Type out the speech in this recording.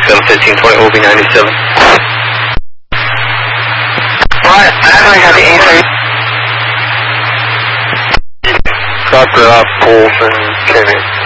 1320 OB97. Right, I actually have the A3. Copy that, Paulson, Kenny.